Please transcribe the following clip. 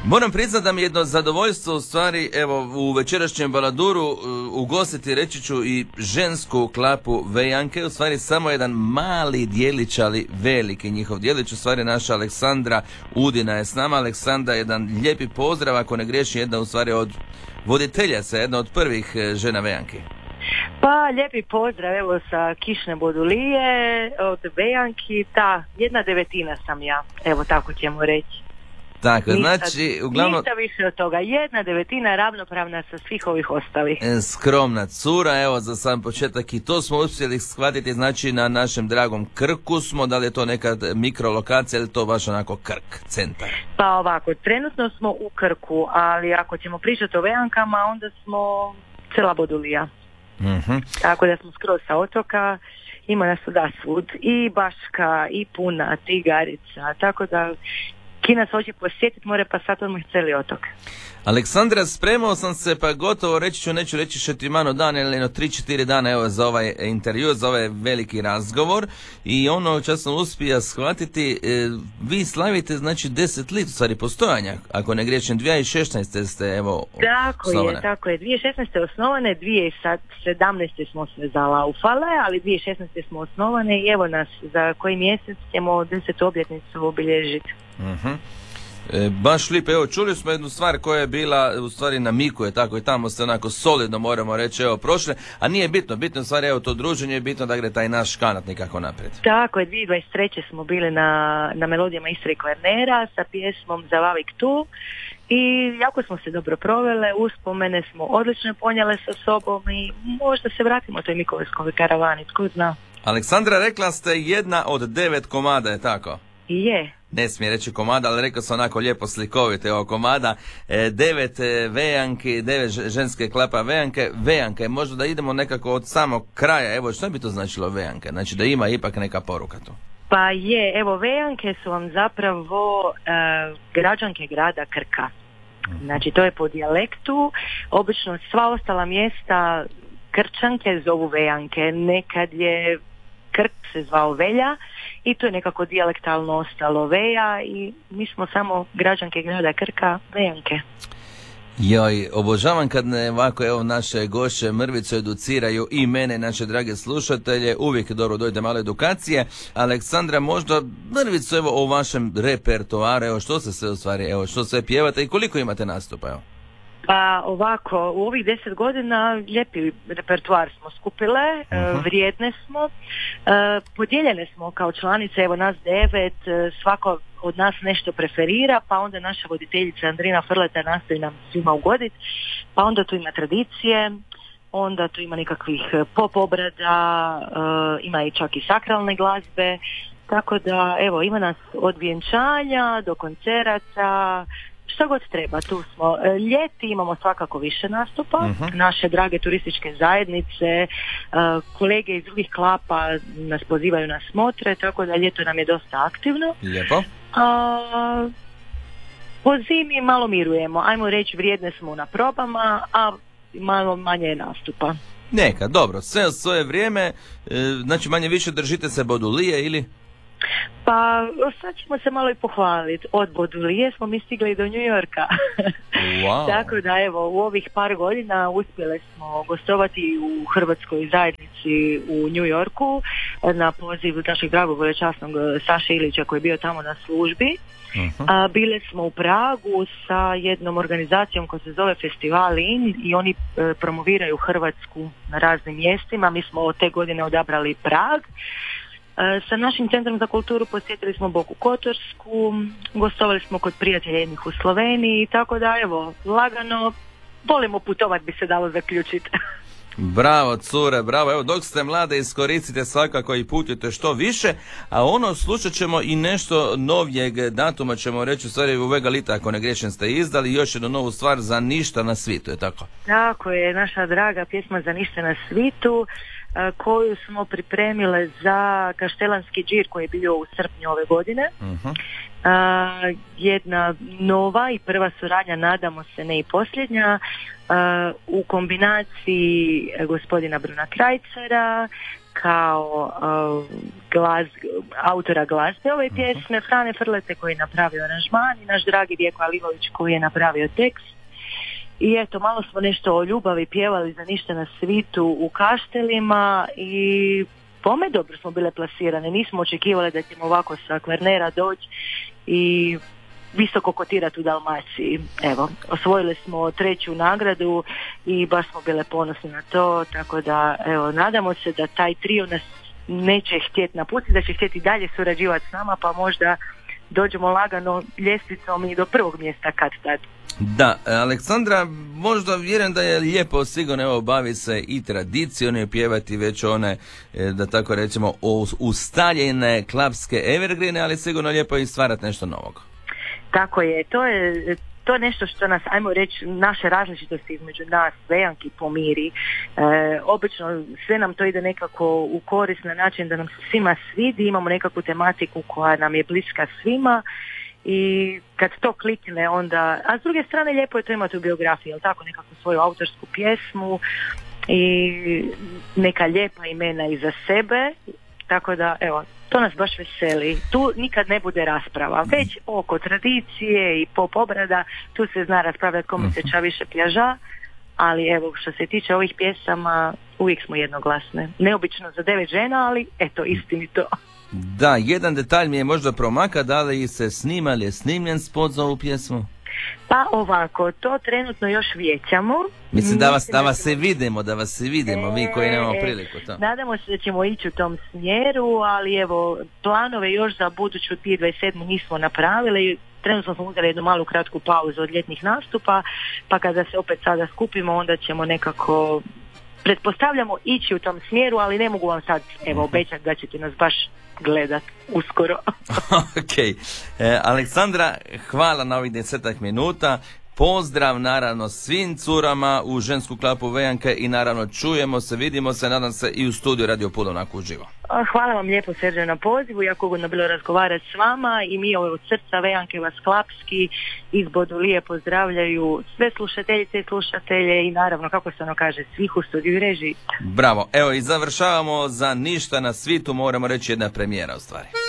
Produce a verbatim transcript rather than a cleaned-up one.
Moram priznati da mi je jedno zadovoljstvo u stvari, evo, u večerašnjem baladuru uh, ugostiti, reći ću, i žensku klapu Vejanke, u stvari samo jedan mali dijelić, ali veliki njihov dijelić, u stvari naša Aleksandra Udina je s nama. Aleksandra, jedan lijepi pozdrav, ako ne griješim, jedna u stvari od voditeljaca, jedna od prvih uh, žena Vejanke. Pa, lijepi pozdrav, evo, sa Kišne Bodulije, od Vejanki, ta, jedna devetina sam ja, evo, tako ćemo reći. Tako, ništa, znači, uglavnom... Ništa više od toga, jedna devetina je ravnopravna sa svih ovih ostalih. Skromna cura, evo, za sam početak i to smo uspjeli shvatiti, znači, na našem dragom Krku smo, da li je to neka mikrolokacija ili to baš onako Krk, centar? Pa ovako, trenutno smo u Krku, ali ako ćemo pričati o Vejankama, onda smo cijela Bodulija. Uh-huh. Tako da smo skroz sa otoka, ima nas da svud, i Baška, i Puna, i Garica, tako da ki nas hoće posjetiti, more pa sad odmah cijeli otok. Aleksandra, spremao sam se, pa gotovo reći ću, neću reći šetimano dan, ili jedno tri četiri dana, evo, za ovaj intervju, za ovaj veliki razgovor, i ono što sam uspio shvatiti, e, vi slavite, znači, deset let, u stvari, postojanja, ako ne griješim, dvije tisuće šesnaeste ste, evo, tako osnovane. Je, tako je, dvije tisuće šesnaeste osnovane, dvije tisuće sedamnaeste smo se zalaufale, ali dvije tisuće šesnaeste smo osnovane i evo nas, za koji mjesec ćemo desetu obljetnicu obilježiti. Mhm. E, baš lijepo, evo, čuli smo jednu stvar koja je bila u stvari na Miku, je tako, i tamo ste onako solidno, moramo reći, evo, prošle, a nije bitno, bitno u stvari, evo, to druženje je bitno da gre taj naš kanat nekako naprijed. Tako je, dvije tisuće dvadeset treće smo bili na, na melodijama Istre i Kvarnera sa pjesmom Zavavik tu i jako smo se dobro provele, uspomene smo odlično ponijele sa sobom i možda se vratimo toj Mikovskoj karavani, tko zna. Aleksandra, rekla ste jedna od devet komada, je tako? Je. Ne smije reći komada, ali rekao sam onako lijepo slikovite ovo komada, e, devet e, Vejanki, devet ženske klapa Vejanke, Vejanke, možda da idemo nekako od samog kraja, evo, što bi to značilo Vejanke, znači da ima ipak neka poruka tu. Pa je, evo, Vejanke su vam zapravo e, građanke grada Krka, znači to je po dijalektu, obično sva ostala mjesta Krčanke zovu Vejanke, nekad je Krk se zvao Velja i to je nekako dijalektalno ostalo Veja i mi smo samo građanke grada Krka, Vejanke. Joj, obožavam kad ne ovako, evo, naše gošće mrvicu educiraju i mene, naše drage slušatelje, uvijek je dobro dojde malo edukacije. Aleksandra, možda mrvicu, evo, o vašem repertoaru, evo, što se sve u stvari, evo, što sve pjevate i koliko imate nastupa, evo? Pa ovako, u ovih deset godina lijepi repertoar smo skupile, uh-huh. vrijedne smo, podijeljene smo kao članice, evo nas devet, svako od nas nešto preferira, pa onda naša voditeljica Andrina Frleta nastoji nam svima ugoditi, pa onda tu ima tradicije, onda tu ima nekakvih pop obrada, ima i čak i sakralne glazbe, tako da evo ima nas od vjenčanja do koncerata, što god treba, tu smo. Ljeti imamo svakako više nastupa, uh-huh. naše drage turističke zajednice, kolege iz drugih klapa nas pozivaju na smotre, tako da ljeto nam je dosta aktivno. Lijepo. A, po zimi malo mirujemo, ajmo reći vrijedne smo na probama, a malo manje je nastupa. Neka, dobro, sve u svoje vrijeme, znači manje više držite se Bodulije ili... Pa sad ćemo se malo i pohvaliti. Od Bodulije smo mi stigli do New Yorka. Wow. Tako da evo, u ovih par godina uspjeli smo gostovati u hrvatskoj zajednici u New Yorku na poziv našeg dragog velečasnog Saše Ilića koji je bio tamo na službi. Uh-huh. A, bili smo u Pragu sa jednom organizacijom koja se zove Festival In i oni e, promoviraju Hrvatsku na raznim mjestima. Mi smo te godine odabrali Prag. Sa našim centrom za kulturu posjetili smo Boku Kotorsku, gostovali smo kod prijatelja jednih u Sloveniji, tako da evo, lagano, volimo putovati, bi se dalo zaključiti. Bravo, cure, bravo, evo, dok ste mlade iskoristite svakako i putujete što više, a ono, slušat ćemo i nešto novijeg datuma, ćemo reći, u stvari u Vega Lita, ako ne griješim, ste izdali još jednu novu stvar, Za ništa na svitu, je tako? Tako je, naša draga pjesma Za ništa na svitu, koju smo pripremile za Kaštelanski džir koji je bio u srpnju ove godine. Uh-huh. jedna nova i prva suradnja, nadamo se ne i posljednja, uh, u kombinaciji gospodina Bruna Krajcera kao uh, glaz, autora glazbe ove pjesme, Frane Frlete koji je napravio aranžman i naš dragi Vjeko Alilović koji je napravio tekst. I eto, malo smo nešto o ljubavi pjevali za ništa na svitu u Kaštelima i pome dobro smo bile plasirane. Nismo očekivali da ćemo ovako sa Kvarnera doći i visoko kotirati u Dalmaciji. Evo, osvojili smo treću nagradu i baš smo bile ponosni na to, tako da evo, nadamo se da taj trio nas neće htjeti napustiti, da će htjeti dalje surađivati s nama, pa možda dođemo lagano ljestvicom i do prvog mjesta kad tad. Da, Aleksandra, možda vjerujem da je lijepo sigurno, evo, bavi se i tradicijom i pjevati već one, da tako rećemo, ustaljene klapske evergrine, ali sigurno lijepo i stvarati nešto novog. Tako je, to je to je nešto što nas, ajmo reći, naše različitosti između nas, vejanki, pomiri. E, obično sve nam to ide nekako u korist na način da nam se svima svidi, imamo nekakvu tematiku koja nam je bliska svima i kad to klikne onda, a s druge strane lijepo je to imati u biografiji, jel tako, nekakvu svoju autorsku pjesmu i neka lijepa imena iza sebe, tako da evo, to nas baš veseli. Tu nikad ne bude rasprava, već oko tradicije i pop obrada, tu se zna raspravljati kome se ča više pjaža, ali evo, što se tiče ovih pjesama, uvijek smo jednoglasne. Neobično za devet žena, ali eto, istinito. Da, jedan detalj mi je možda promaka, da li se snima ili je snimljen spot za ovu pjesmu? Pa ovako, to trenutno još vijećamo. Mislim da vas, da vas se vidimo, da vas se vidimo, e, vi koji nemamo priliku. To. Nadamo se da ćemo ići u tom smjeru, ali evo, planove još za buduću dvije tisuće dvadeset sedmu nismo napravili. Trenutno smo uzeli jednu malu kratku pauzu od ljetnih nastupa, pa kada se opet sada skupimo, onda ćemo nekako, pretpostavljamo, ići u tom smjeru, ali ne mogu vam sad, evo, obećati da ćete nas baš gledat uskoro. Ok. E, Aleksandra, hvala na ovih desetak minuta. Pozdrav naravno svim curama u žensku klapu Vejanke i naravno čujemo se, vidimo se, nadam se i u studiju Radio Pula uživo. Hvala vam lijepo, Serđe, na pozivu, jako ugodno bilo razgovarati s vama i mi od srca Vejanke vas klapski iz Bodulije pozdravljaju sve slušateljice i slušatelje i naravno, kako se ono kaže, svih u studiju i režiji. Bravo, evo i završavamo za ništa na svitu, moramo reći jedna premijera u stvari.